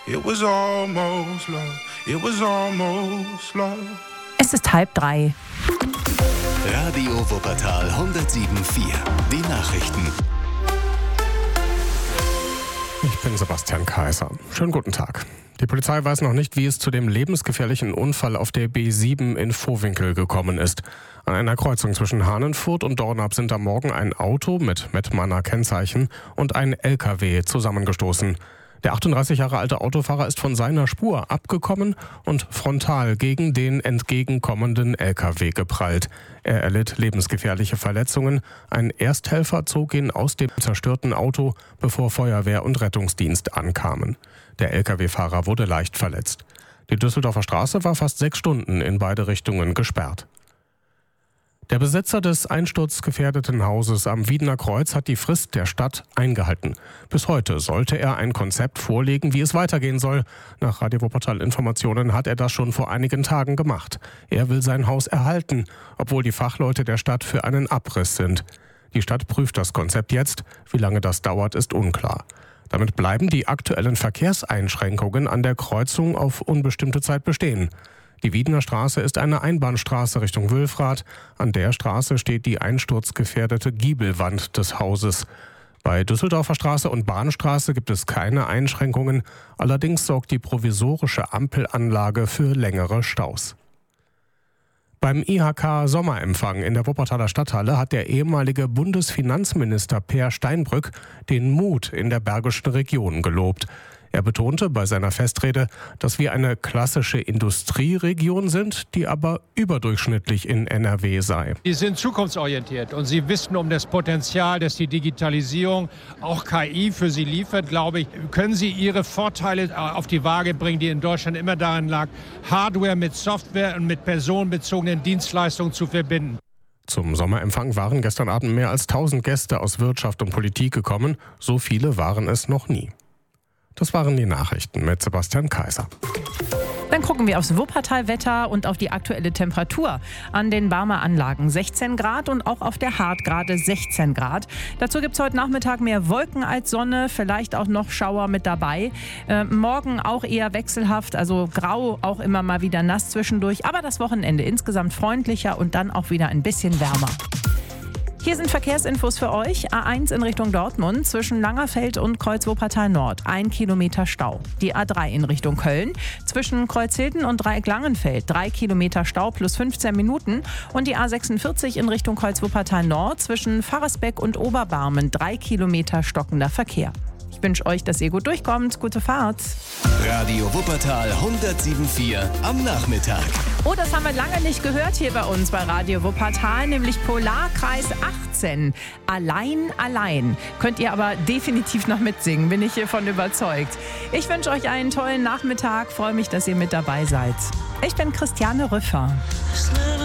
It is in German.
It was almost love. It was almost love. Es ist 2:30. Radio Wuppertal 107.4. Die Nachrichten. Ich bin Sebastian Kaiser. Schönen guten Tag. Die Polizei weiß noch nicht, wie es zu dem lebensgefährlichen Unfall auf der B7 in Vohwinkel gekommen ist. An einer Kreuzung zwischen Hahnenfurt und Dornap sind am Morgen ein Auto mit Mettmanner Kennzeichen und ein LKW zusammengestoßen. Der 38 Jahre alte Autofahrer ist von seiner Spur abgekommen und frontal gegen den entgegenkommenden LKW geprallt. Er erlitt lebensgefährliche Verletzungen. Ein Ersthelfer zog ihn aus dem zerstörten Auto, bevor Feuerwehr und Rettungsdienst ankamen. Der LKW-Fahrer wurde leicht verletzt. Die Düsseldorfer Straße war fast 6 Stunden in beide Richtungen gesperrt. Der Besitzer des einsturzgefährdeten Hauses am Wiedener Kreuz hat die Frist der Stadt eingehalten. Bis heute sollte er ein Konzept vorlegen, wie es weitergehen soll. Nach Radio Wuppertal Informationen hat er das schon vor einigen Tagen gemacht. Er will sein Haus erhalten, obwohl die Fachleute der Stadt für einen Abriss sind. Die Stadt prüft das Konzept jetzt. Wie lange das dauert, ist unklar. Damit bleiben die aktuellen Verkehrseinschränkungen an der Kreuzung auf unbestimmte Zeit bestehen. Die Wiedener Straße ist eine Einbahnstraße Richtung Wülfrath. An der Straße steht die einsturzgefährdete Giebelwand des Hauses. Bei Düsseldorfer Straße und Bahnstraße gibt es keine Einschränkungen. Allerdings sorgt die provisorische Ampelanlage für längere Staus. Beim IHK-Sommerempfang in der Wuppertaler Stadthalle hat der ehemalige Bundesfinanzminister Peer Steinbrück den Mut in der Bergischen Region gelobt. Er betonte bei seiner Festrede, dass wir eine klassische Industrieregion sind, die aber überdurchschnittlich in NRW sei. Sie sind zukunftsorientiert und Sie wissen um das Potenzial, das die Digitalisierung, auch KI für Sie liefert, glaube ich. Können Sie Ihre Vorteile auf die Waage bringen, die in Deutschland immer darin lag, Hardware mit Software und mit personenbezogenen Dienstleistungen zu verbinden. Zum Sommerempfang waren gestern Abend mehr als 1000 Gäste aus Wirtschaft und Politik gekommen. So viele waren es noch nie. Das waren die Nachrichten mit Sebastian Kaiser. Dann gucken wir aufs Wuppertal-Wetter und auf die aktuelle Temperatur. An den Barmer Anlagen 16 Grad und auch auf der Hart gerade 16 Grad. Dazu gibt es heute Nachmittag mehr Wolken als Sonne, vielleicht auch noch Schauer mit dabei. Morgen auch eher wechselhaft, also grau, auch immer mal wieder nass zwischendurch. Aber das Wochenende insgesamt freundlicher und dann auch wieder ein bisschen wärmer. Hier sind Verkehrsinfos für euch. A1 in Richtung Dortmund zwischen Langerfeld und Kreuz-Wuppertal Nord. 1 Kilometer Stau. Die A3 in Richtung Köln zwischen Kreuzhilden und Dreieck-Langenfeld. 3 Kilometer Stau plus 15 Minuten. Und die A46 in Richtung Kreuz-Wuppertal Nord zwischen Pfarrersbeck und Oberbarmen. 3 Kilometer stockender Verkehr. Ich wünsche euch, dass ihr gut durchkommt. Gute Fahrt. Radio Wuppertal 107.4 am Nachmittag. Oh, das haben wir lange nicht gehört hier bei uns bei Radio Wuppertal, nämlich Polarkreis 18. Allein, allein. Könnt ihr aber definitiv noch mitsingen, bin ich hiervon überzeugt. Ich wünsche euch einen tollen Nachmittag, freue mich, dass ihr mit dabei seid. Ich bin Christiane Rüffer.